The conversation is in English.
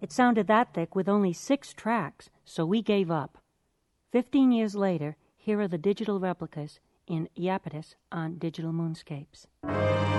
It sounded that thick with only 6 tracks, so we gave up. 15 years later, here are the digital replicas in Iapetus on Digital Moonscapes.